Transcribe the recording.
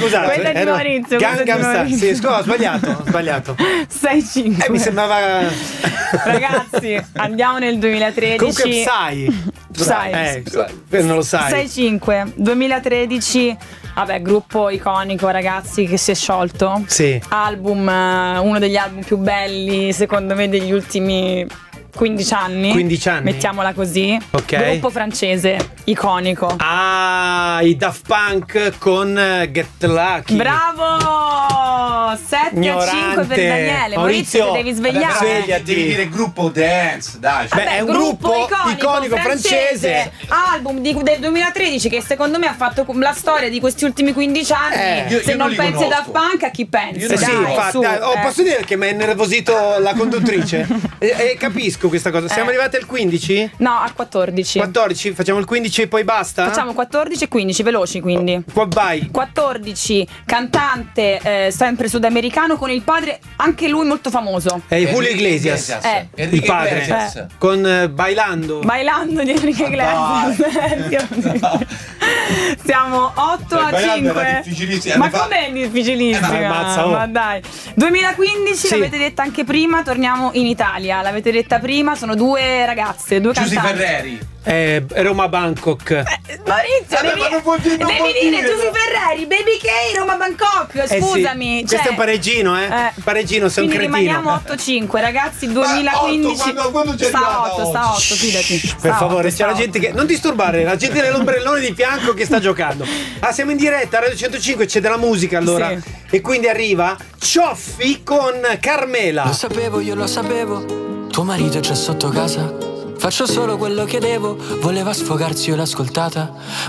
scusate. Quella di Maurizio. Gangnam Style. Sì, scusa, ho sbagliato. 6-5. Mi sembrava. Ragazzi, andiamo nel 2013. Comunque Psy. Non lo sai. 6-5. 2013. Vabbè, gruppo iconico, ragazzi, che si è sciolto. Sì. Album, uno degli album più belli, secondo me, degli ultimi 15 anni. 15 anni. Mettiamola così. Ok. Gruppo francese, iconico. Ah, i Daft Punk con Get Lucky. Bravo! 7-5 per Daniele. Maurizio, devi svegliare. Svegliati. Devi dire gruppo dance, dai. Beh, è un gruppo iconico francese. Album del 2013 che secondo me ha fatto la storia di questi ultimi 15 anni. Io Se non non li pensi a conosco. Daft Punk, a chi pensi? Sì, infatti, posso dire che mi ha innervosito la conduttrice? E capisco questa cosa. Siamo arrivati al 15? No, al 14. 14? Facciamo il 15 e poi basta? Facciamo 14 e 15, veloci quindi. Qua vai. 14, cantante sempre sudamericano con il padre, anche lui molto famoso. È Julio Iglesias. Enrique Il padre. Iglesias. Con Bailando. Bailando di Enrique Iglesias. Siamo 8 a Bailando 5. era difficilissima. Ma com'è difficilissima? ammazza, oh. Ma dai. 2015 Sì. l'avete detta anche prima, torniamo in Italia. L'avete detta prima, sono due ragazze, due Giusy cantanti. Ferreri. Roma Bangkok. Maurizio, Vabbè, ma non vuol dire- non devi vuol dire dire. Giusy Ferreri, Baby K, Roma Bangkok. Scusami. Sì. Questo è un pareggino, Pareggino, sei un Quindi cretino. rimaniamo 8-5, ragazzi. 2015. quando c'è sta arrivata 8, sta 8, fidati. Per favore, c'è sta la 8. gente che. Non disturbare, la gente nell'ombrellone di fianco che sta giocando. Ah, siamo in diretta, Radio 105, c'è della musica allora. Sì. E quindi arriva Cioffi con Carmela. Lo sapevo, io lo sapevo. Tuo marito è già sotto casa. Faccio solo quello che devo. Voleva sfogarsi, io l'ho ascoltata.